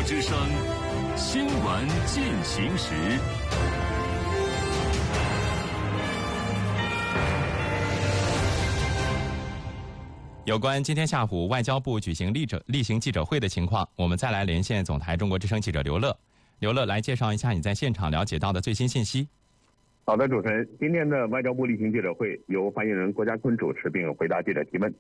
之声新闻进行时。有关今天下午外交部举行例行记者会的情况，我们再来连线总台中国之声记者刘乐。刘乐，来介绍一下你在现场了解到的最新信息。 好的，主持人，今天的外交部例行记者会由发言人郭家坤主持，并回答记者提问。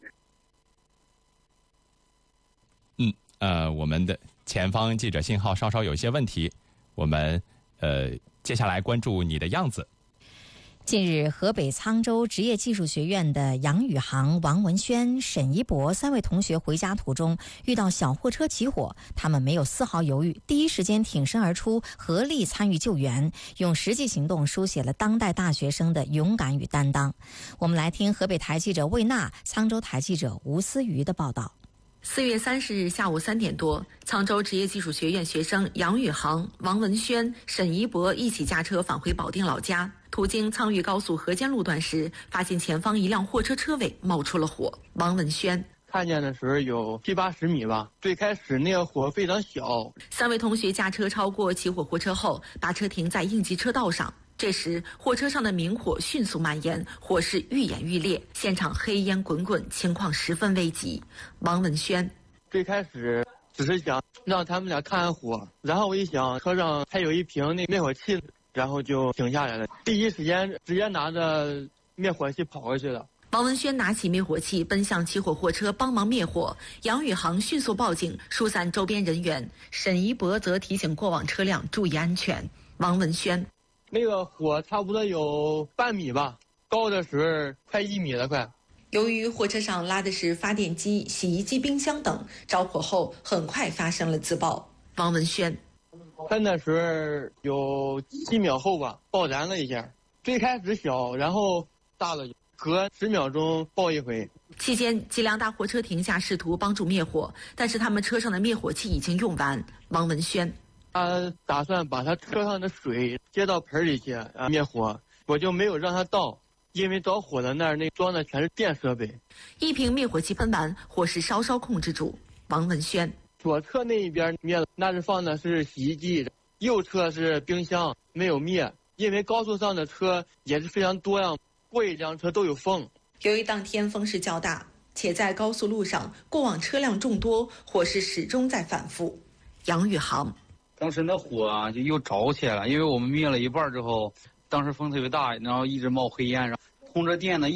我们的前方记者信号稍稍有些问题，我们接下来关注你的样子。 近日，河北沧州职业技术学院的杨宇航、王文轩、沈一博3位同学回家途中遇到小货车起火，他们没有丝毫犹豫，第一时间挺身而出，合力参与救援，用实际行动书写了当代大学生的勇敢与担当。我们来听河北台记者魏娜、沧州台记者吴思瑜的报道。 4月30日下午3点多，沧州职业技术学院学生杨宇航、王文轩、沈一博一起驾车返回保定老家，途经沧豫高速河间路段时，发现前方一辆货车车尾冒出了火。王文轩看见的时候有70-80米吧，最开始那个火非常小。 3位同学驾车超过起火货车后，把车停在应急车道上。这时，货车上的明火迅速蔓延，火势愈演愈烈，现场黑烟滚滚，情况十分危急。王文轩最开始只是想让他们俩看看火，然后我一想车上还有一瓶那灭火器，然后就停下来了。第一时间直接拿着灭火器跑过去了。 王文轩拿起灭火器奔向起火货车帮忙灭火，杨宇航迅速报警疏散周边人员，沈一博则提醒过往车辆注意安全。王文轩那个火差不多有半米吧，高的时候快1米了快。 由于货车上拉的是发电机、洗衣机、冰箱等，着火后很快发生了自爆。王文轩喷的时候有7秒后吧，爆燃了一下，最开始小，然后大了，隔10秒钟爆一回。 期间，几辆大货车停下试图帮助灭火，但是他们车上的灭火器已经用完。王文轩他打算把他车上的水接到盆里去灭火，我就没有让他倒，因为着火的那儿装的全是电设备。 一瓶灭火器喷完，火势稍稍控制住。王文轩左侧那一边灭了，那是放的是洗衣机，右侧是冰箱，没有灭，因为高速上的车也是非常多样，过一辆车都有风。 由于当天风势较大，且在高速路上过往车辆众多，火势始终在反复。杨宇航当时那火就又着起来了，因为我们灭了一半之后，当时风特别大，然后一直冒黑烟，然后通着电呢。